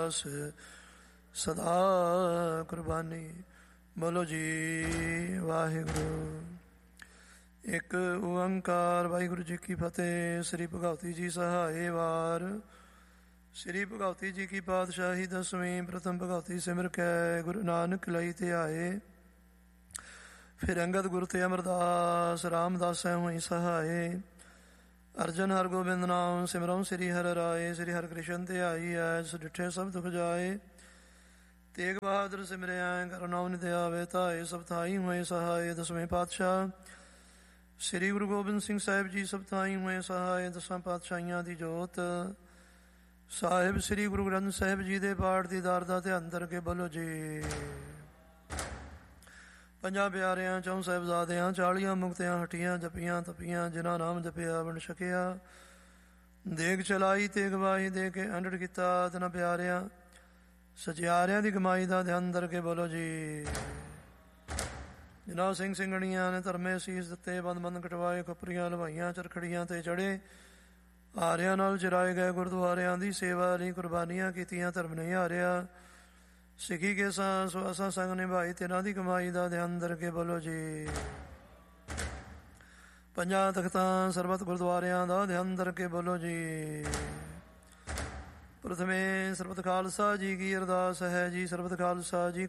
ਸਦਾ ਕੁਰਬਾਨੀ। ਬੋਲੋ ਜੀ ਵਾਹਿਗੁਰੂ। ਇੱਕ ਓੰਕਾਰ। ਵਾਹਿਗੁਰੂ ਜੀ ਕੀ ਫਤਿਹ। ਸ੍ਰੀ ਭਗਵਤੀ ਜੀ ਸਹਾਏ ਵਾਰ। ਸ੍ਰੀ ਭਗਵਤੀ ਜੀ ਕੀ ਪਾਤਸ਼ਾਹੀ ਦਸਵੀਂ। ਪ੍ਰਥਮ ਭਗਵਤੀ ਸਿਮਰ ਕੈ ਗੁਰੂ ਨਾਨਕ ਲਈ ਤੇ ਆਏ। ਫਿਰ ਅੰਗਦ ਗੁਰ ਤੇ ਅਮਰਦਾਸ ਰਾਮਦਾਸ ਹੋਈ ਸਹਾਏ। ਅਰਜਨ ਹਰ ਗੋਬਿੰਦ ਨਾਮ ਸਿਮਰਉ ਸ੍ਰੀ ਹਰਿ ਰਾਏ। ਸ੍ਰੀ ਹਰਿ ਕ੍ਰਿਸ਼ਨ ਤੇ ਆਈ ਐਸ ਡਿਠੇ ਸਭ ਦੁਖ ਜਾਏ। ਤੇਗ ਬਹਾਦਰ ਸਿਮਰਿਆ ਕਰ ਨਾਮ ਨਿਤ ਆਵੇ ਧਾਏ। ਸਭ ਥਾਈ ਹੋਏ ਸਹਾਏ। ਦਸਵੇਂ ਪਾਤਸ਼ਾਹ ਸ੍ਰੀ ਗੁਰੂ ਗੋਬਿੰਦ ਸਿੰਘ ਸਾਹਿਬ ਜੀ ਸਭ ਥਾਈ ਹੋਏ ਸਹਾਏ। ਦਸਾਂ ਪਾਤਸ਼ਾਹੀਆਂ ਦੀ ਜੋਤ ਸਾਹਿਬ ਸ੍ਰੀ ਗੁਰੂ ਗ੍ਰੰਥ ਸਾਹਿਬ ਜੀ ਦੇ ਪਾਠ ਦੀ ਦਾਰ ਦਾ ਧਿਆਨ ਕਰਕੇ ਬੋਲੋ ਜੀ। ਪੰਜਾਂ ਪਿਆਰਿਆਂ ਚੌਂ ਸਾਹਿਬਜ਼ਾਦਿਆਂ 40 ਮੁਕਤਿਆਂ ਹਟੀਆਂ ਜਪੀਆਂ ਤਪੀਆਂ। ਜਿਨ੍ਹਾਂ ਨਾਮ ਜਪਿਆ ਬਣ ਛਕਿਆ। ਦੇਗ ਚਲਾਈ ਤੇ ਗਵਾਹੀ ਦੇ ਕੇ ਅੰਡੜ ਕੀਤਾ। ਤਿਨਾਂ ਪਿਆਰਿਆਂ ਸਚਿਆਰਿਆਂ ਦੀ ਕਮਾਈ ਦਾ ਧਿਆਨ ਕਰਕੇ ਬੋਲੋ ਜੀ। ਜਿਨ੍ਹਾਂ ਸਿੰਘ ਸਿੰਘਣੀਆਂ ਨੇ ਧਰਮੇ ਸੀਸ ਦਿੱਤੇ। ਬੰਦ ਬੰਦ ਕਟਵਾਏ ਖੱਪਰੀਆਂ ਲਵਾਈਆਂ ਚਰਖੜੀਆਂ ਤੇ ਚੜੇ। ਆਰਿਆਂ ਨਾਲ ਚਰਾਏ ਗਏ ਗੁਰਦੁਆਰਿਆਂ ਦੀ ਸੇਵਾ ਲਈ ਕੁਰਬਾਨੀਆਂ ਕੀਤੀਆਂ। ਧਰਮ ਨਹੀਂ ਹਾਰਿਆ। ਸਿੱਖੀ ਕੇ ਸਵਾਸਾਂ ਸੰਗ ਨਿਭਾਈ। ਤਿਨਾਂ ਦੀ ਕਮਾਈ ਦਾ ਧਿਆਨ ਕਰਕੇ ਬੋਲੋ ਜੀ। ਪੰਜਾਂ ਤਖਤਾਂ ਸਰਬਤ ਗੁਰਦੁਆਰਿਆਂ ਦਾ ਧਿਆਨ ਕਰਕੇ ਬੋਲੋ ਜੀ। ਪ੍ਰਥਮੇ ਸਰਬਤ ਖਾਲਸਾ ਜੀ ਕੀ ਅਰਦਾਸ ਹੈ ਜੀ। ਸਰਬਤ ਖਾਲਸਾ ਜੀ